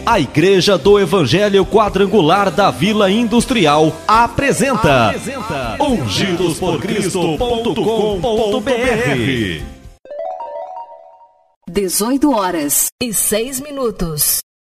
A Igreja do Evangelho Quadrangular da Vila Industrial apresenta ungidosporcristo.com.br. 18h06.